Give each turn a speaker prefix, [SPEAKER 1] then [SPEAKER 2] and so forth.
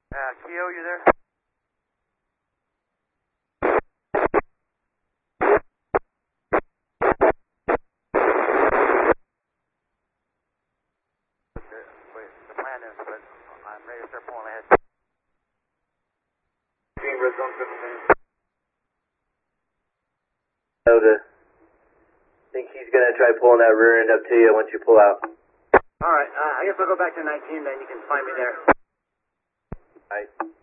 [SPEAKER 1] Keo, you there? Wait, the plan is, but I'm ready to start pulling ahead.
[SPEAKER 2] Red Zone 17.
[SPEAKER 3] I think he's going to try pulling that rear end up to you once you pull out.
[SPEAKER 2] Alright, I guess I'll go back to 19 then, you can find me there.
[SPEAKER 3] Alright.